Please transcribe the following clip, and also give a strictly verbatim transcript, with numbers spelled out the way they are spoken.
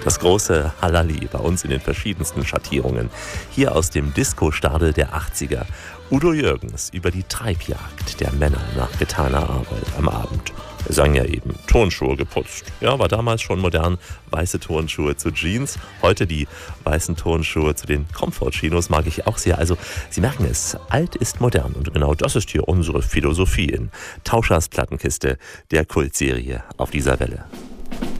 Das große Hallali bei uns in den verschiedensten Schattierungen. Hier aus dem Disco-Stadel der achtziger. Udo Jürgens über die Treibjagd der Männer nach getaner Arbeit am Abend. Er sang ja eben, Turnschuhe geputzt. Ja, war damals schon modern. Weiße Turnschuhe zu Jeans. Heute die weißen Turnschuhe zu den Comfort-Chinos mag ich auch sehr. Also, Sie merken es, alt ist modern. Und genau das ist hier unsere Philosophie in Tauschers Plattenkiste, der Kultserie auf dieser Welle.